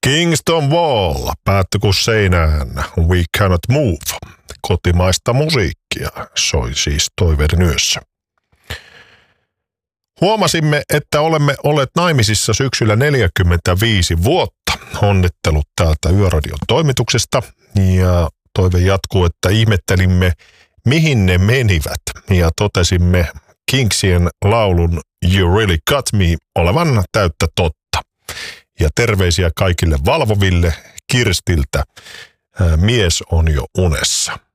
Kingston Wall, päättyi kuin seinään, We Cannot Move. Kotimaista musiikkia soi siis Toiveiden yössä. Huomasimme, että olemme olleet naimisissa syksyllä 45 vuotta. Onnittelut täältä Yöradion toimituksesta. Ja toive jatkuu, että ihmettelimme, mihin ne menivät. Ja totesimme Kingsien laulun You Really Got Me olevan täyttä totta. Ja terveisiä kaikille valvoville Kirstiltä. Mies on jo unessa.